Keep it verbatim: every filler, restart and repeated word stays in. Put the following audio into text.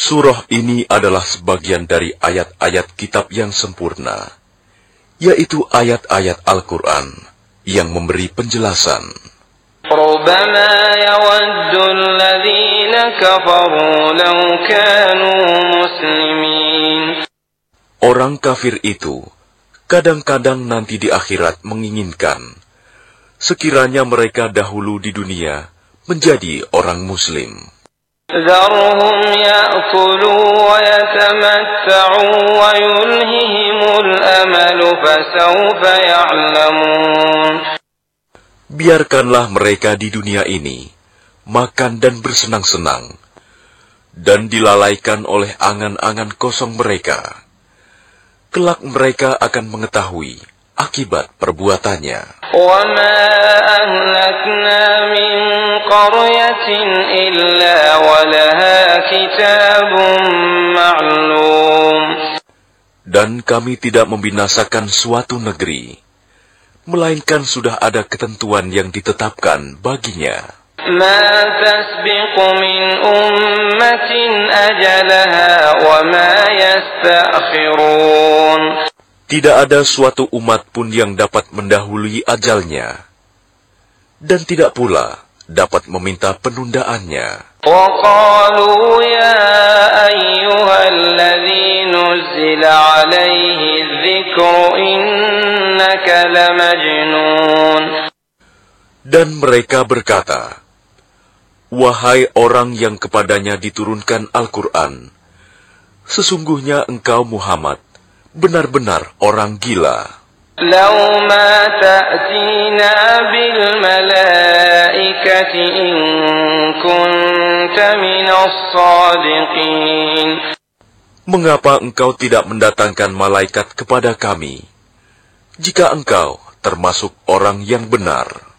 Surah ini adalah sebagian dari ayat-ayat kitab yang sempurna, yaitu ayat-ayat Al-Quran yang memberi penjelasan. ربما يود الذين كفروا لو كانوا مسلمين. Orang kafir itu kadang-kadang nanti di akhirat menginginkan sekiranya mereka dahulu di dunia menjadi orang muslim. ذرهم يأكلوا ويتمتعوا ويلههم الأمل فسوف يعلمون. Biarkanlah mereka di dunia ini makan dan bersenang-senang, dan dilalaikan oleh angan-angan kosong mereka. Kelak mereka akan mengetahui akibat perbuatannya. وَمَا أَهْلَكْنَا مِنْ قَرْيَةٍ إِلَّا وَلَهَا كِتَابٌ مَعْلُومٌ. Dan kami tidak membinasakan suatu negeri, melainkan sudah ada ketentuan yang ditetapkan baginya. مَا تَسْبِقُ مِنْ أُمَّةٍ أَجَلَهَا وَمَا يَسْتَأْخِرُونَ. Tidak ada suatu umat pun yang dapat mendahului ajalnya, dan tidak pula dapat meminta penundaannya. وَقَالُوا يَا أَيُّهَا الَّذِي نُزِّلَ عَلَيْهِ الذِّكْرُ إِنَّكَ لَمَجْنُونَ. Dan mereka berkata, wahai orang yang kepadanya diturunkan Al-Quran, sesungguhnya engkau Muhammad benar-benar orang gila. لَوْ مَا تَأْتِينَا بِالْمَلَائِكَةِ إِن كُنتَ مِنَ الصَّادِقِينَ. Mengapa engkau tidak mendatangkan malaikat kepada kami, jika engkau termasuk orang yang benar?